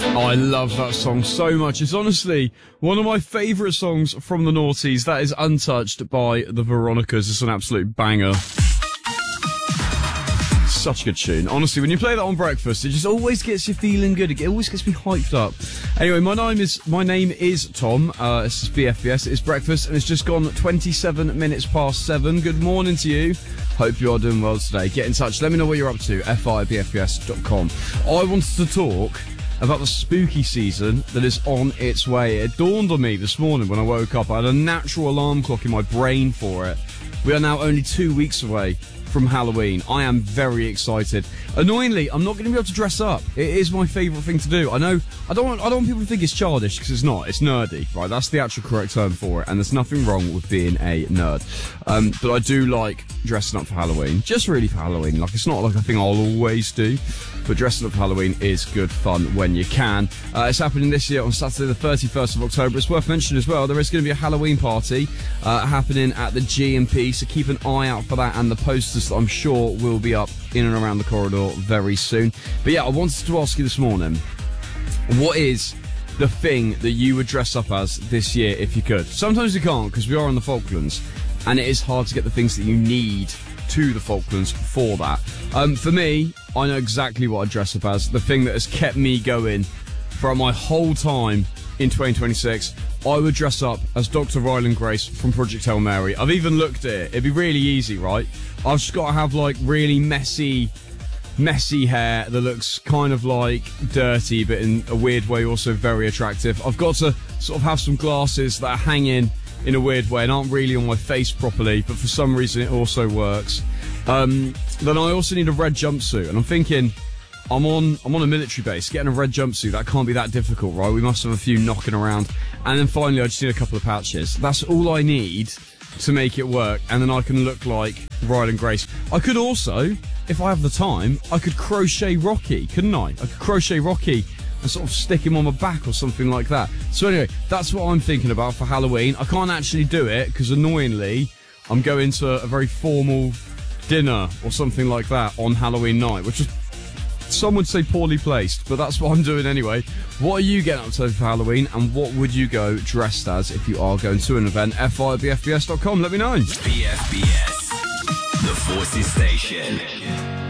I love that song so much. It's honestly one of my favourite songs from the noughties. That is Untouched by the Veronicas. It's an absolute banger. Such a good tune. Honestly, when you play that on breakfast, it just always gets you feeling good. It always gets me hyped up. Anyway, my name is Tom. This is BFBS. It's breakfast, and it's just gone 27 minutes past 7. Good morning to you. Hope you are doing well today. Get in touch. Let me know what you're up to. fi@bfbs.com. I wanted to talk about the spooky season that is on its way. It dawned on me this morning when I woke up. I had a natural alarm clock in my brain for it. We are now only 2 weeks away from Halloween. I am very excited. Annoyingly, I'm not going to be able to dress up. It is my favourite thing to do. I know I don't want people to think it's childish, because it's not. It's nerdy, right? That's the actual correct term for it, and there's nothing wrong with being a nerd. But I do like dressing up for Halloween, just really for Halloween. Like, it's not like a thing I'll always do, but dressing up for Halloween is good fun when you can. It's happening this year on Saturday the 31st of October. It's worth mentioning as well, there is going to be a Halloween party happening at the G&P, so keep an eye out for that, and the posters that I'm sure will be up in and around the corridor very soon. But yeah, I wanted to ask you this morning, what is the thing that you would dress up as this year if you could? Sometimes you can't, because we are on the Falklands, and it is hard to get the things that you need to the Falklands for that. For me, I know exactly what I'd dress up as. The thing that has kept me going throughout my whole time in 2026, I would dress up as Dr. Ryland Grace from Project Hail Mary. I've even looked at it. It'd be really easy, right? I've just got to have, like, really messy hair that looks kind of, like, dirty, but in a weird way also very attractive. I've got to sort of have some glasses that are hanging in a weird way and aren't really on my face properly, but for some reason it also works. Then I also need a red jumpsuit, and I'm thinking, I'm on a military base. Getting a red jumpsuit, that can't be that difficult, right? We must have a few knocking around. And then finally, I just need a couple of pouches. That's all I need to make it work, and then I can look like Ryland Grace. I could also, if I have the time, I could crochet Rocky, couldn't I? I could crochet Rocky and sort of stick him on my back or something like that. So anyway, that's what I'm thinking about for Halloween. I can't actually do it, because annoyingly, I'm going to a very formal dinner or something like that on Halloween night, which is, some would say, poorly placed, but that's what I'm doing anyway. What are you getting up to for Halloween, and what would you go dressed as if you are going to an event? fi@bfbs.com, let me know. BFBS, the Forces Station.